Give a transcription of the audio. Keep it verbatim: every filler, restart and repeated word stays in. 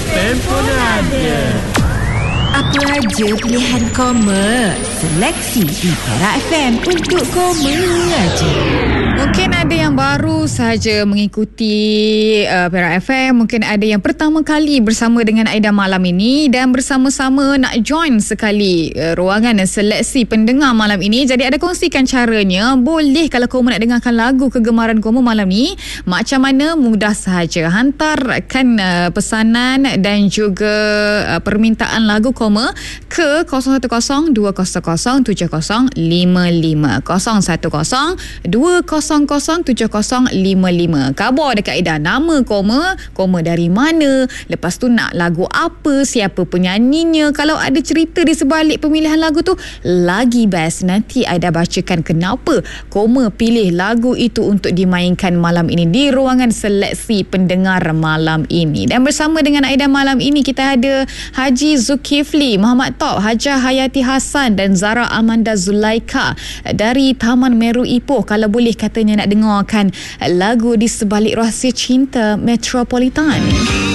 F M pun ada. Apa aja pilihan koma, seleksi di Perak F M untuk koma aja. Mungkin ada yang baru sahaja mengikuti uh, Perak F M. Mungkin ada yang pertama kali bersama dengan Aida malam ini dan bersama-sama nak join sekali uh, ruangan seleksi pendengar malam ini. Jadi ada kongsikan caranya. Boleh kalau koma nak dengarkan lagu kegemaran koma malam ni, macam mana? Mudah sahaja. Hantarkan uh, pesanan dan juga uh, permintaan lagu koma ke kosong satu kosong dua kosong kosong tujuh kosong lima lima kosong satu kosong dua kosong kosong tujuh kosong lima lima. Khabar dekat Aida, nama koma, koma dari mana, lepas tu nak lagu apa, siapa penyanyinya. Kalau ada cerita di sebalik pemilihan lagu tu, lagi best. Nanti Aida bacakan kenapa koma pilih lagu itu untuk dimainkan malam ini di ruangan seleksi pendengar malam ini. Dan bersama dengan Aida malam ini kita ada Haji Zulkifli, Muhammad Top, Hajah Hayati Hassan dan Zara Amanda Zulaika dari Taman Meru Ipoh. Kalau boleh katanya nak dengarkan lagu di sebalik rahsia cinta Metropolitan.